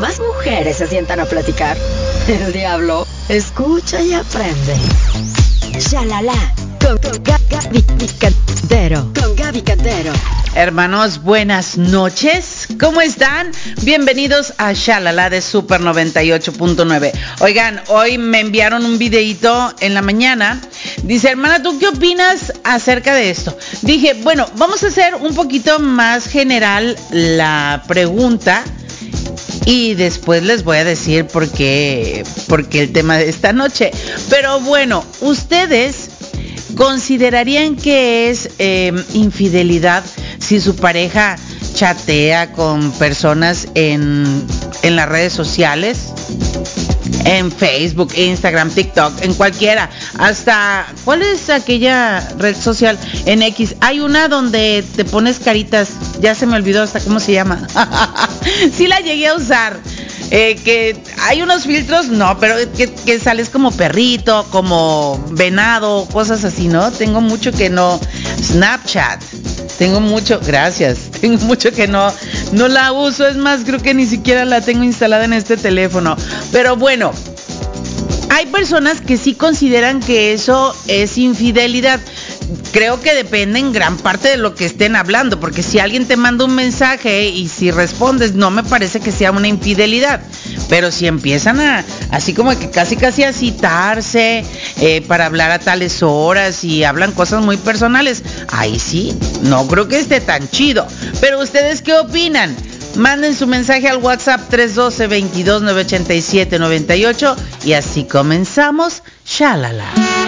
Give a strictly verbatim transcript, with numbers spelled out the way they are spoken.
más mujeres se sientan a platicar, el diablo escucha y aprende. Shalala, con, con Gaby Cantero. Con Gaby Cantero. Hermanos, buenas noches. ¿Cómo están? Bienvenidos a Shalala de Super noventa y ocho punto nueve. Oigan, hoy me enviaron un videito en la mañana. Dice, hermana, ¿tú qué opinas acerca de esto? Dije, bueno, vamos a hacer un poquito más general la pregunta y después les voy a decir por qué, por qué el tema de esta noche. Pero bueno, ¿ustedes considerarían que es eh, infidelidad si su pareja chatea con personas en, en las redes sociales? En Facebook, Instagram, TikTok, en cualquiera. Hasta, ¿cuál es aquella red social? En X. Hay una donde te pones caritas. Ya se me olvidó hasta cómo se llama. Sí la llegué a usar. Eh, que hay unos filtros, no, pero que, que sales como perrito, como venado, cosas así, ¿no? Tengo mucho que no. Snapchat. Tengo mucho, gracias, tengo mucho que no, no la uso, es más, creo que ni siquiera la tengo instalada en este teléfono. Pero bueno, hay personas que sí consideran que eso es infidelidad. Creo que depende en gran parte de lo que estén hablando, porque si alguien te manda un mensaje y si respondes, no me parece que sea una infidelidad. Pero si empiezan a, así como que casi casi a citarse eh, para hablar a tales horas y hablan cosas muy personales, ahí sí, no creo que esté tan chido. Pero ¿ustedes qué opinan? Manden su mensaje al WhatsApp tres uno dos, veintidós, novecientos ochenta y siete, noventa y ocho y así comenzamos. Shalala.